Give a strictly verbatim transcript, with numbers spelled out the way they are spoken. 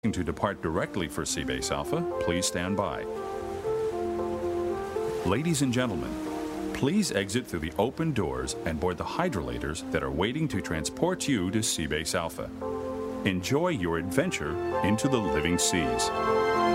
To depart directly for Seabase Alpha, please stand by. Ladies and gentlemen, please exit through the open doors and board the hydrolators that are waiting to transport you to Seabase Alpha. Enjoy your adventure into the living seas.